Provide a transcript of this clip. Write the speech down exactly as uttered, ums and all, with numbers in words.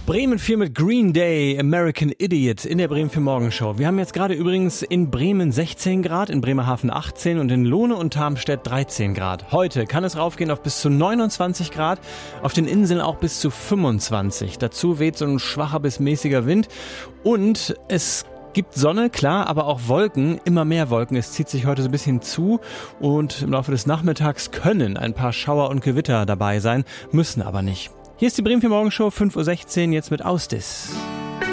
Bremen vier mit Green Day, American Idiot in der Bremen vier Morgenshow. Wir haben jetzt gerade übrigens in Bremen sechzehn Grad, in Bremerhaven achtzehn und in Lohne und Tarmstedt dreizehn Grad. Heute kann es raufgehen auf bis zu neunundzwanzig Grad, auf den Inseln auch bis zu fünfundzwanzig. Dazu weht so ein schwacher bis mäßiger Wind und es gibt Sonne, klar, aber auch Wolken, immer mehr Wolken. Es zieht sich heute so ein bisschen zu und im Laufe des Nachmittags können ein paar Schauer und Gewitter dabei sein, müssen aber nicht. Hier ist die Bremen vier Morgenshow, fünf Uhr sechzehn, jetzt mit Ausdis.